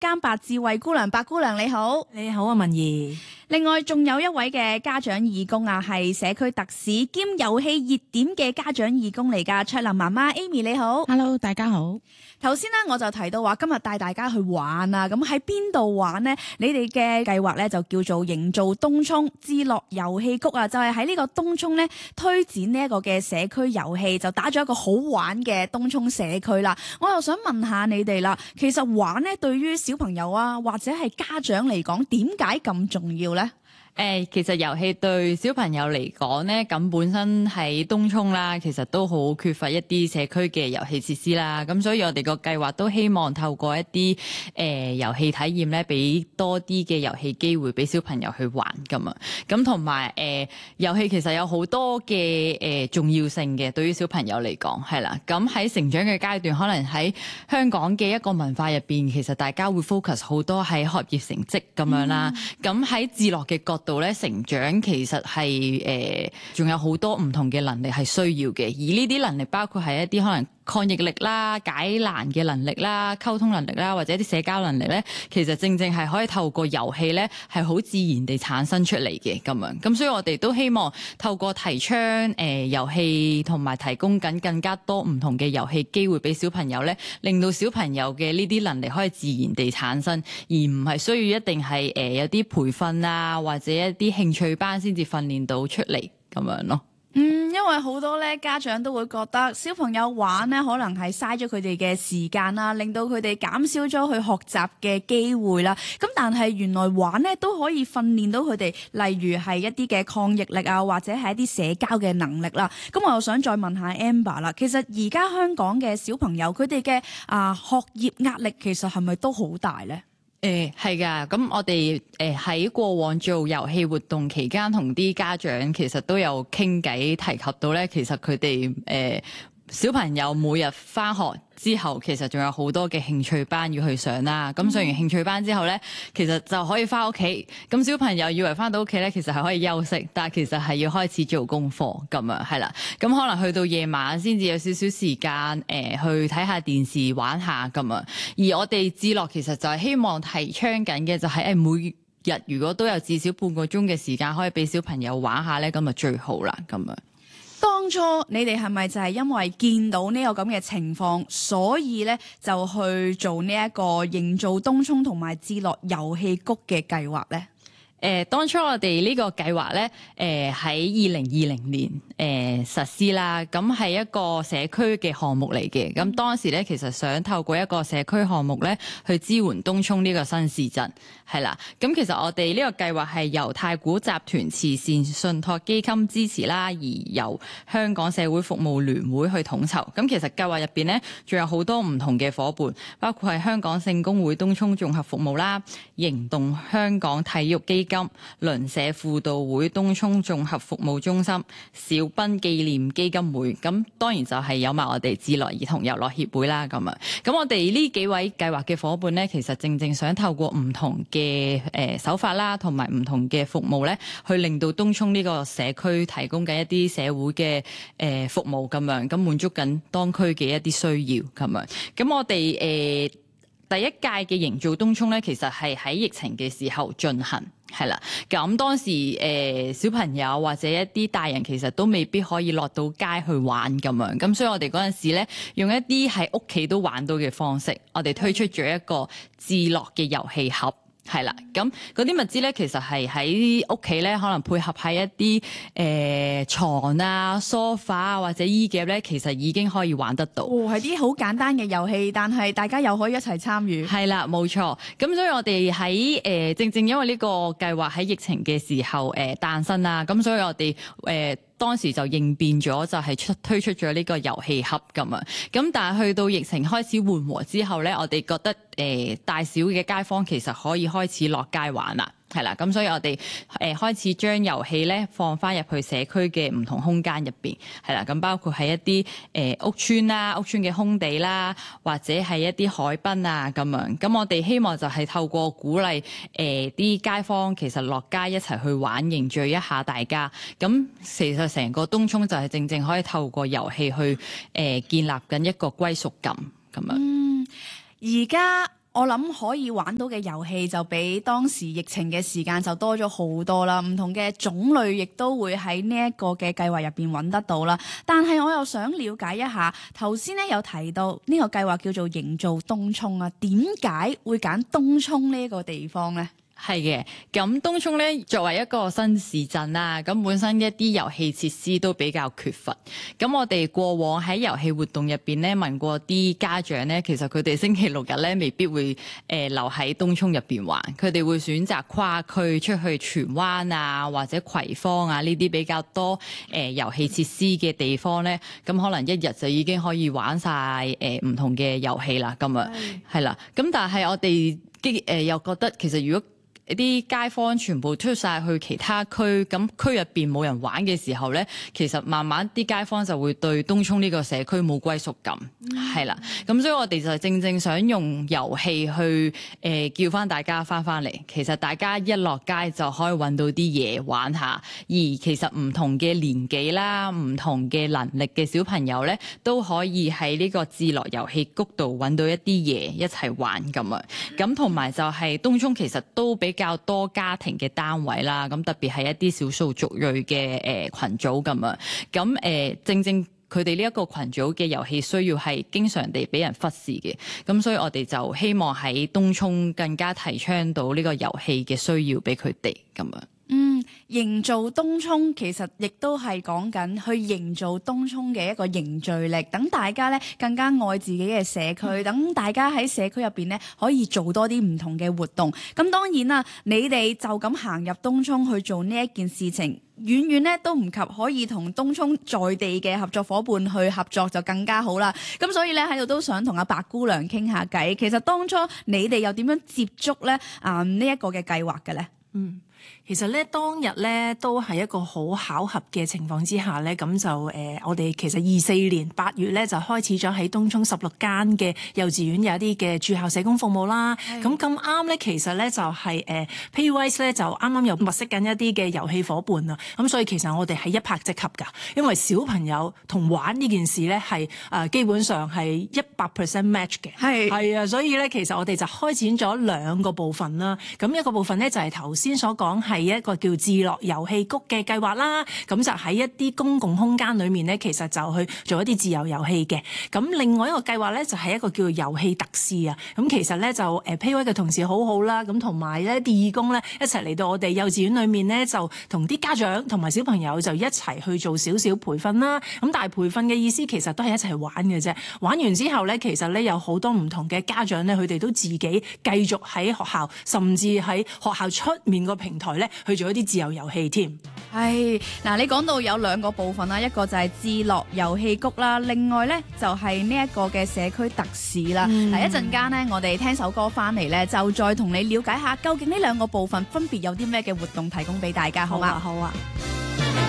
監白智慧姑娘，白姑娘你好。 你好啊，文儀。 另外仲有一位嘅家長義工啊，係社區特使兼遊戲熱點嘅家長義工嚟㗎，卓琳媽媽 Amy 你好。 Hello， 大家好。 頭先咧我就提到話今日帶大家去玩啊，咁喺邊度玩呢？你哋嘅計劃咧就叫做營造東涌智樂遊戲谷啊，就係喺呢個東涌咧推展呢一個嘅社區遊戲，就打咗一個好玩嘅東涌社區啦。我又想問下你哋啦，其實玩咧對於小朋友啊或者係家長嚟講，點解咁重要呢？ 其實遊戲對小朋友嚟講咧，咁本身喺東涌啦，其實都好缺乏一啲社區嘅遊戲設施啦。咁所以我哋個計劃都希望透過一啲遊戲體驗咧，俾多啲嘅遊戲機會俾小朋友去玩咁啊。咁同埋遊戲其實有好多嘅重要性嘅，對於小朋友嚟講係啦。咁喺成長嘅階段，可能喺香港嘅一個文化入邊，其實大家會 focus 好多喺學業成績咁樣啦。咁喺智樂嘅角度咧，成長其實係仲有好多唔同嘅能力係需要嘅，而呢啲能力包括係一啲可能抗逆力啦、解難嘅能力啦、溝通能力啦，或者一啲社交能力咧，其實正正係可以透過遊戲咧係好自然地產生出嚟嘅咁樣。咁所以我哋都希望透過提倡遊戲同埋提供緊更加多唔同嘅遊戲機會俾小朋友咧，令到小朋友嘅呢啲能力可以自然地產生，而唔係需要一定係有啲培訓啊或者一啲興趣班先至訓練到出嚟咁樣咯。 因為好多咧家長都會覺得小朋友玩咧，可能係嘥咗佢哋嘅時間啦，令到佢哋減少咗去學習嘅機會啦。咁但係原來玩咧都可以訓練到佢哋，例如係一啲嘅抗逆力啊，或者係一啲社交嘅能力啦。咁我又想再問下 Amber 啦，其實而家香港嘅小朋友佢哋嘅學業壓力其實係咪都好大咧？ 係㗎，咁我哋喺過往做遊戲活動期間，同啲家長其實都有傾偈，提及到咧，其實佢哋小朋友每日返學之後，其實仲有好多嘅興趣班要去上啦。咁上完興趣班之後咧，其實就可以返屋企。咁小朋友以為返到屋企咧，其實係可以休息，但係其實係要開始做功課咁樣，係啦。咁可能去到夜晚先至有少少時間去睇下電視玩下咁樣。而我哋智樂其實就係希望提倡緊嘅就係每日如果都有至少半個鐘嘅時間可以俾小朋友玩下咧，咁就最好啦咁樣。 當初你哋係咪就係因為見到呢個咁嘅情況，所以咧就去做呢一個營造東涌同埋智樂遊戲谷嘅計劃咧？ 當初我哋呢個計劃咧，喺2020年實施啦，咁係一個社區嘅項目嚟嘅。咁當時咧，其實想透過一個社區項目咧，去支援東涌呢個新市鎮，係啦。咁其實我哋呢個計劃係由太古集團慈善信託基金支持啦，而由香港社會服務聯會去統籌。咁其實計劃入邊咧，仲有好多唔同嘅伙伴，包括係香港聖公會東涌綜合服務啦、營動香港體育基金、鄰舍輔導會東涌綜合服務中心、小濱紀念基金會，咁當然就係有埋我哋智樂兒童遊樂協會啦。咁啊，咁我哋呢幾位計劃嘅伙伴咧，其實正正想透過唔同嘅手法啦，同埋唔同嘅服務咧，去令到東涌呢個社區提供緊一啲社會嘅服務咁樣，咁滿足緊當區嘅一啲需要咁樣。咁我哋第一屆嘅營造東涌咧，其實係喺疫情嘅時候進行。係啦，咁當時小朋友或者一啲大人其實都未必可以落到街去玩咁樣，咁所以我哋嗰陣時咧，用一啲喺屋企都玩到嘅方式，我哋推出咗一個智樂嘅遊戲盒。係啦，咁嗰啲物資咧，其實係喺屋企咧，可能配合喺一啲床啊、梳化啊或者衣夾咧，其實已經可以玩得到。 係啲好簡單嘅遊戲，但係大家又可以一齊參與。 係啦，冇錯。咁所以我哋喺正正因為呢個計劃喺疫情嘅時候誕生啦，咁所以我哋當時就應變咗，就係推出咗呢個遊戲盒咁啊。咁但係去到疫情開始緩和之後咧，我哋覺得大小嘅街坊其實可以開始落街玩啦。係啦，咁所以我哋開始將遊戲咧放翻入去社區嘅唔同空間入邊，係啦，咁包括係一啲屋邨啦、屋邨嘅空地啦，或者係一啲海濱啊咁樣。咁我哋希望就係透過鼓勵啲街坊其實落街一齊去玩，凝聚一下大家。咁其實成個東涌就係正正可以透過遊戲去建立緊一個歸屬感咁樣。 而家我諗可以玩到嘅遊戲就比當時疫情嘅時間就多咗好多啦，唔同嘅種類亦都會喺呢一個嘅計劃入邊揾得到啦。但係我又想了解一下，頭先咧有提到呢個計劃叫做營造東涌啊，點解會揀東涌呢一個地方呢？ 係嘅，咁東涌咧作為一個新市鎮啦，咁本身一啲遊戲設施都比較缺乏。咁我哋過往喺遊戲活動入邊咧問過啲家長咧，其實佢哋星期六日咧未必會留喺東涌入邊玩，佢哋會選擇跨區出去荃灣啊或者葵芳啊呢啲比較多遊戲設施嘅地方咧，咁可能一日就已經可以玩晒唔同嘅遊戲啦。咁啊係啦，咁但係我哋又覺得其實如果啲街坊全部出晒去其他區，咁區入邊冇人玩嘅時候咧，其實慢慢啲街坊就會對東涌呢個社區冇歸屬感，係啦。咁所以我哋就正正想用遊戲去叫翻大家翻嚟。其實大家一落街就可以揾到啲嘢玩下，而其實唔同嘅年紀啦、唔同嘅能力嘅小朋友咧，都可以喺呢個智樂遊戲谷度揾到一啲嘢一齊玩咁啊。咁同埋就係東涌其實都比較多家庭嘅單位啦，咁特別係一啲少數族裔嘅群組咁啊，咁正正佢哋呢一個群組嘅遊戲需要係經常地俾人忽視嘅，咁所以我哋就希望喺東涌更加提倡到呢個遊戲嘅需要俾佢哋咁樣。 營造東涌其實亦都係講緊去營造東涌嘅一個凝聚力，等大家咧更加愛自己嘅社區，等大家喺社區入邊咧可以做多啲唔同嘅活動。咁當然啦，你哋就咁行入東涌去做呢一件事情，遠遠咧都唔及可以同東涌在地嘅合作伙伴去合作就更加好啦。咁所以咧喺度都想同阿白姑娘傾下偈。其實當初你哋又點樣接觸咧呢一個嘅計劃嘅咧？ 其實咧當日咧都係一個好巧合嘅情況之下咧，咁就我哋其實24年8月咧就開始咗喺東涌16間嘅幼稚園有一啲嘅駐校社工服務啦。咁咁啱咧，其實咧就係Paywise 咧就啱啱又物色緊一啲嘅遊戲伙伴啊。咁所以其實我哋係一拍即合㗎，因為小朋友同玩呢件事咧係基本上係100% match 嘅。係啊，所以咧其實我哋就開展咗2個部分啦。咁一個部分咧就係頭先所講係一個叫智樂遊戲谷嘅計劃啦，咁就喺一啲公共空間裏面咧，其實就去做一啲自由遊戲嘅。咁另外一個計劃咧就係一個叫做遊戲特使啊。咁其實咧就Paywise 嘅同事好好啦，咁同埋咧啲義工咧一齊嚟到我哋幼稚園裏面咧，就同啲家長同埋小朋友就一齊去做少少培訓啦。咁但係培訓嘅意思其實都係一齊玩嘅啫。玩完之後咧，其實咧有好多唔同嘅家長咧，佢哋都自己繼續喺學校，甚至喺學校出面個平台咧去做一啲自由遊戲添。 係嗱，你講到有2個部分啦，一個就係智樂遊戲谷啦，另外咧就係呢一個嘅社區特使啦。嗱，一陣間咧，我哋聽首歌翻嚟咧，就再同你了解下究竟呢2個部分分別有啲咩嘅活動提供俾大家，好嗎？ 好啊。